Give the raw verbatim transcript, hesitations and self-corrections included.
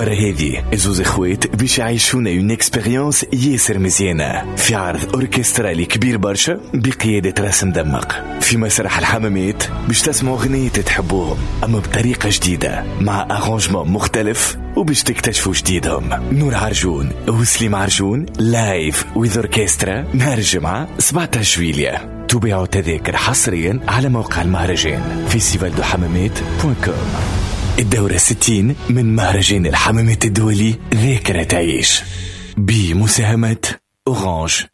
المرة هذه زوز اخوات باش يعيشونا اون اكسبيريونس ياسر مزيانة في عرض اوركسترالي كبير برشا بقيادة راسم دمق في مسرح الحمامات، باش تسمعوا غنية تحبوهم اما بطريقة جديدة مع ارانجمون مختلف، وباش تكتشفوا جديدهم. نور عرجون وسليم عرجون لايف وذ اوركسترا نهار الجمعة سبعة عشر جويلية. تبيعوا تذاكر حصريا على موقع المهرجان فيستيفال دو حمامات دوت كوم. الدورة ستين من مهرجان الحمامات الدولي ذاكرة تعيش بمساهمة أورانج.